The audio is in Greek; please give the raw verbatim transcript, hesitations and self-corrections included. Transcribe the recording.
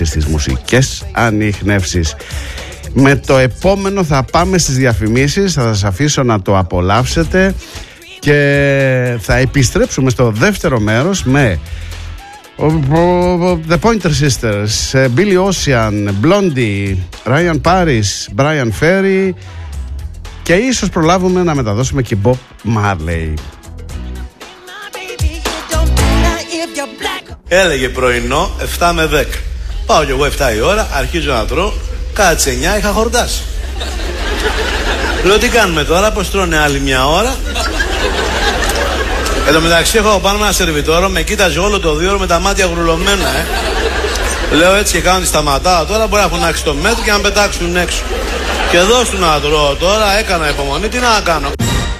στις μουσικές ανιχνεύσεις. Με το επόμενο θα πάμε στις διαφημίσεις, θα σας αφήσω να το απολαύσετε και θα επιστρέψουμε στο δεύτερο μέρος με The Pointer Sisters, Billy Ocean, Blondie, Ryan Paris, Brian Ferry και ίσως προλάβουμε να μεταδώσουμε και Bob Marley. Έλεγε πρωινό εφτά με δέκα. Πάω κι εγώ εφτά η ώρα, αρχίζω να τρώω. Κάτσε εννιά είχα χορτάσει. Λέω τι κάνουμε τώρα, πως τρώνε άλλη μια ώρα. Εν τω μεταξύ έχω πάνω με ένα σερβιτόρο, με κοίταζε όλο το δύο ώρο με τα μάτια γρουλωμένα, ε. Λέω έτσι και κάνω τη σταματάω τώρα, μπορεί να φωνάξει το μέτρο και να πετάξουν έξω. Και δώσ' του να τρώω τώρα, έκανα υπομονή, τι να κάνω.